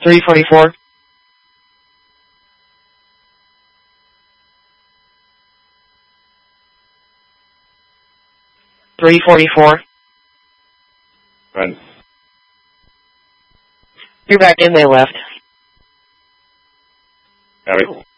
344. 344. Run. You're back in, they left. Copy.